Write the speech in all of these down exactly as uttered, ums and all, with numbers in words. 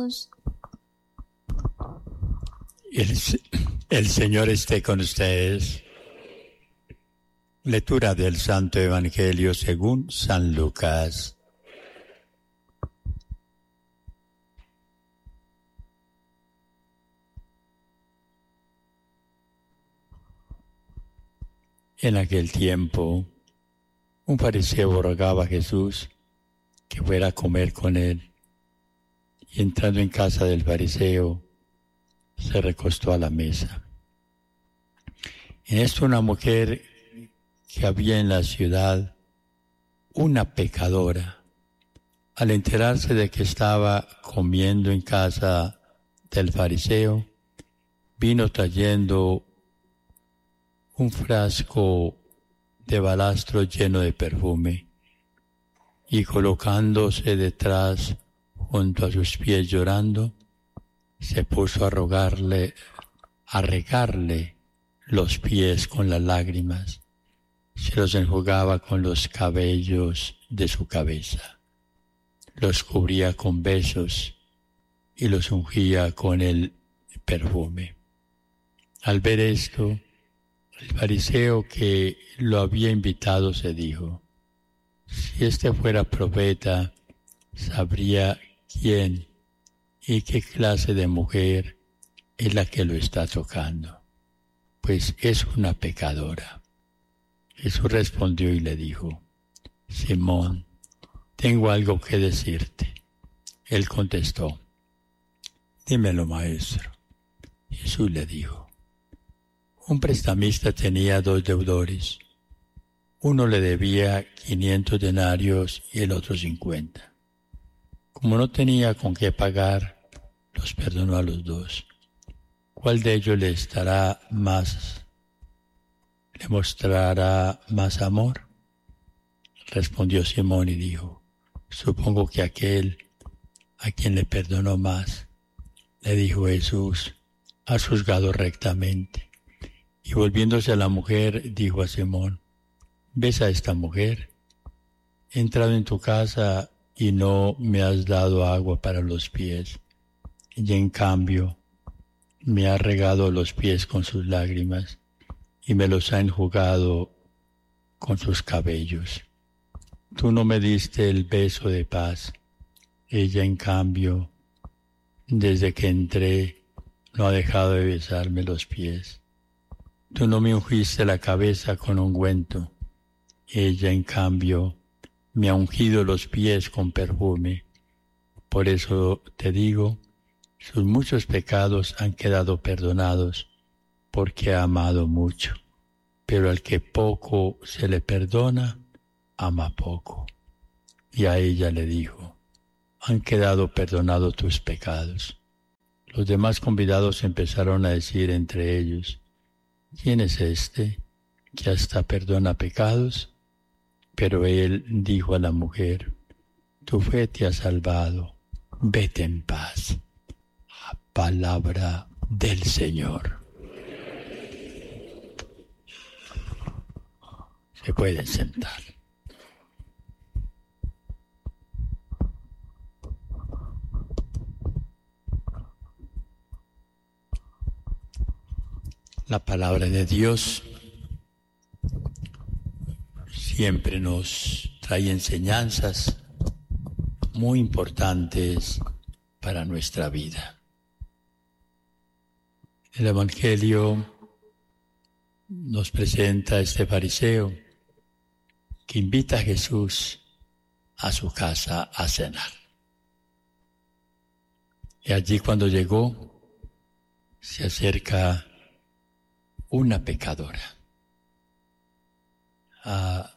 El, el Señor esté con ustedes. Lectura del Santo Evangelio según San Lucas. En aquel tiempo, un fariseo rogaba a Jesús que fuera a comer con él, y entrando en casa del fariseo, se recostó a la mesa. En esto una mujer que había en la ciudad, una pecadora, al enterarse de que estaba comiendo en casa del fariseo, vino trayendo un frasco de balastro lleno de perfume, y colocándose detrás junto a sus pies llorando, se puso a rogarle, a regarle los pies con las lágrimas, se los enjugaba con los cabellos de su cabeza, los cubría con besos y los ungía con el perfume. Al ver esto, el fariseo que lo había invitado se dijo: si este fuera profeta, sabría quién y qué clase de mujer es la que lo está tocando, pues es una pecadora. Jesús respondió y le dijo: Simón, tengo algo que decirte. Él contestó: dímelo, maestro. Jesús le dijo: un prestamista tenía dos deudores. Uno le debía quinientos denarios y el otro cincuenta. Como no tenía con qué pagar, los perdonó a los dos. ¿Cuál de ellos le estará más, le mostrará más amor? Respondió Simón y dijo: supongo que aquel a quien le perdonó más. Le dijo Jesús: has juzgado rectamente. Y volviéndose a la mujer, dijo a Simón: ¿ves a esta mujer? He entrado en tu casa y no me has dado agua para los pies, y en cambio me ha regado los pies con sus lágrimas y me los ha enjugado con sus cabellos. Tú no me diste el beso de paz. Ella, en cambio, desde que entré, no ha dejado de besarme los pies. Tú no me ungiste la cabeza con ungüento. Ella, en cambio, me ha ungido los pies con perfume. Por eso te digo, sus muchos pecados han quedado perdonados, porque ha amado mucho. Pero al que poco se le perdona, ama poco. Y a ella le dijo: han quedado perdonados tus pecados. Los demás convidados empezaron a decir entre ellos: ¿quién es este que hasta perdona pecados? Pero él dijo a la mujer: tu fe te ha salvado, vete en paz. Palabra del Señor. Se pueden sentar. La palabra de Dios siempre nos trae enseñanzas muy importantes para nuestra vida. El Evangelio nos presenta a este fariseo que invita a Jesús a su casa a cenar. Y allí, cuando llegó, se acerca una pecadora a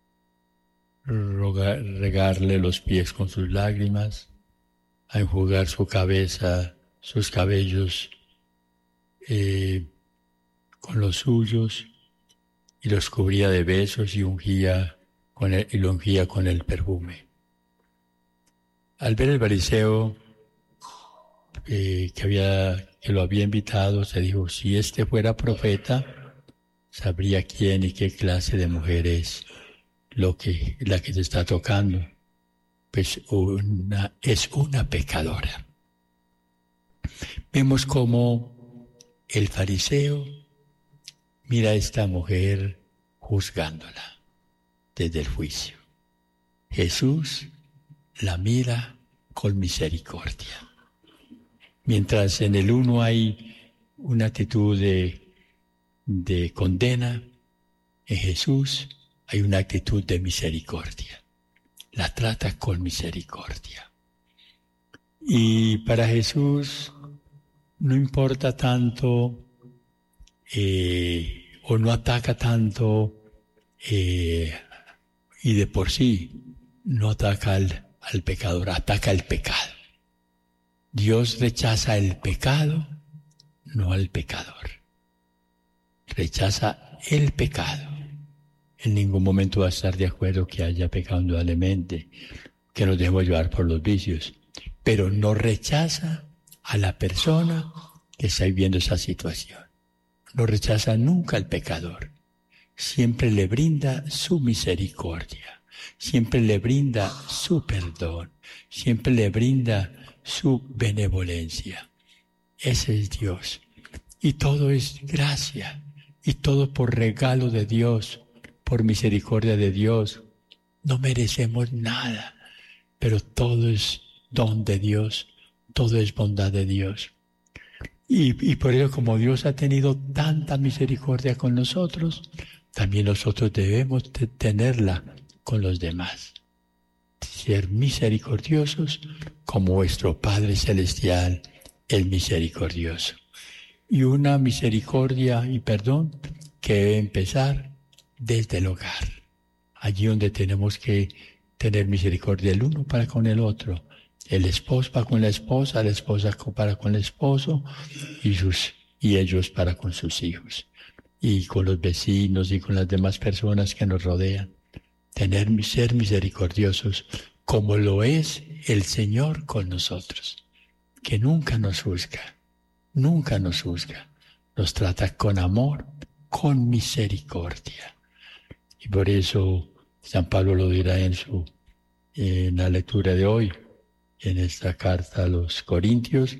rogar, regarle los pies con sus lágrimas, a enjugar su cabeza, sus cabellos eh, con los suyos, y los cubría de besos y ungía con el, y lo ungía con el perfume. Al ver el fariseo eh, que había que lo había invitado, se dijo: si este fuera profeta, sabría quién y qué clase de mujer es lo que, la que te está tocando. Pues una, es una pecadora. Vemos cómo el fariseo mira a esta mujer juzgándola desde el juicio. Jesús la mira con misericordia. Mientras en el uno hay una actitud de, de condena, en Jesús hay una actitud de misericordia. La trata con misericordia. Y para Jesús no importa tanto eh, o no ataca tanto eh, y de por sí no ataca al, al pecador, ataca el pecado. Dios rechaza el pecado, no al pecador. Rechaza el pecado. En ningún momento va a estar de acuerdo que haya pecado indudablemente, que nos dejemos llevar por los vicios, pero no rechaza a la persona que está viviendo esa situación. No rechaza nunca al pecador. Siempre le brinda su misericordia, siempre le brinda su perdón, siempre le brinda su benevolencia. Ese es Dios. Y todo es gracia, y todo por regalo de Dios, por misericordia de Dios. No merecemos nada, pero todo es don de Dios, todo es bondad de Dios. Y, y por ello, como Dios ha tenido tanta misericordia con nosotros, también nosotros debemos de tenerla con los demás. Ser misericordiosos como vuestro Padre Celestial es misericordioso. Y una misericordia y perdón que debe empezar desde el hogar. Allí donde tenemos que tener misericordia el uno para con el otro. El esposo para con la esposa, la esposa para con el esposo y, sus, y ellos para con sus hijos. Y con los vecinos y con las demás personas que nos rodean. Tener, ser misericordiosos como lo es el Señor con nosotros, que nunca nos juzga, nunca nos juzga, nos trata con amor, con misericordia. Y por eso San Pablo lo dirá en, su, en la lectura de hoy, en esta carta a los Corintios,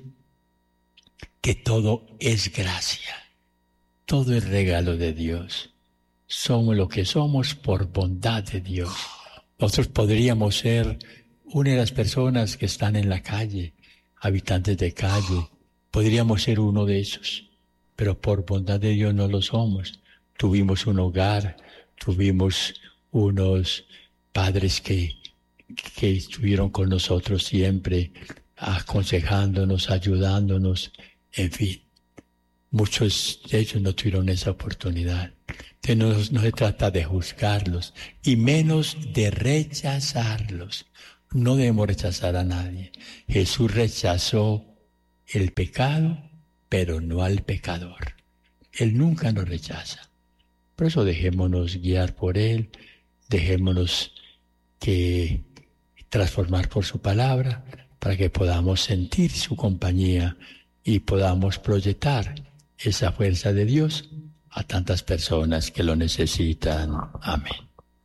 que todo es gracia, todo es regalo de Dios. Somos lo que somos por bondad de Dios. Nosotros podríamos ser una de las personas que están en la calle, habitantes de calle. Podríamos ser uno de esos, pero por bondad de Dios no lo somos. Tuvimos un hogar, tuvimos unos padres que, que estuvieron con nosotros siempre, aconsejándonos, ayudándonos, en fin. Muchos de ellos no tuvieron esa oportunidad. Entonces no, no se trata de juzgarlos y menos de rechazarlos. No debemos rechazar a nadie. Jesús rechazó el pecado, pero no al pecador. Él nunca nos rechaza. Por eso dejémonos guiar por Él, dejémonos que transformar por su palabra, para que podamos sentir su compañía y podamos proyectar esa fuerza de Dios a tantas personas que lo necesitan. Amén.